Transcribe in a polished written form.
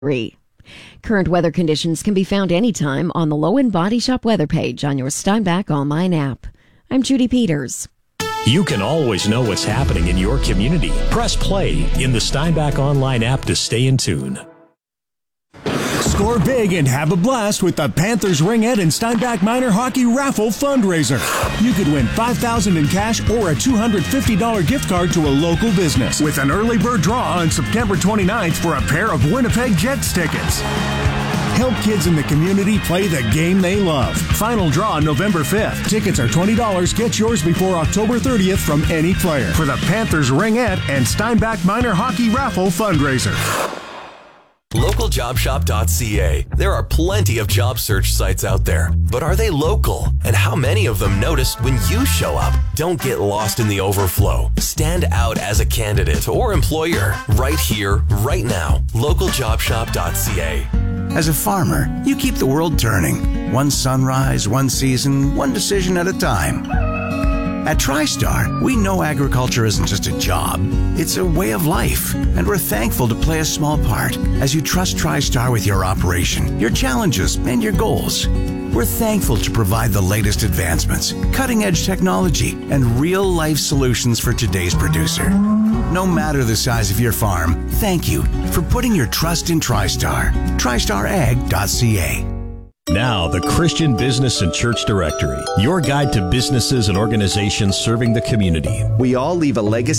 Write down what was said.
Current weather conditions can be found anytime on the Low End Body Shop weather page on your Steinbach online app. I'm Judy Peters. You can always know what's happening in your community. Press play in the Steinbach online app to stay in tune. Score big and have a blast with the Panthers Ringette and Steinbach Minor Hockey Raffle Fundraiser. You could win $5,000 in cash or a $250 gift card to a local business with an early bird draw on September 29th for a pair of Winnipeg Jets tickets. Help kids in the community play the game they love. Final draw November 5th. Tickets are $20. Get yours before October 30th from any player for the Panthers Ringette and Steinbach Minor Hockey Raffle Fundraiser. LocalJobShop.ca. There are plenty of job search sites out there, but are they local? And how many of them notice when you show up? Don't get lost in the overflow. Stand out as a candidate or employer right here, right now. LocalJobShop.ca. As a farmer, you keep the world turning. One sunrise, one season, one decision at a time. At TriStar, we know agriculture isn't just a job, it's a way of life, and we're thankful to play a small part as you trust TriStar with your operation, your challenges, and your goals. We're thankful to provide the latest advancements, cutting-edge technology, and real-life solutions for today's producer. No matter the size of your farm, thank you for putting your trust in TriStar. TriStarAg.ca. Now, the Christian Business and Church Directory, your guide to businesses and organizations serving the community. We all leave a legacy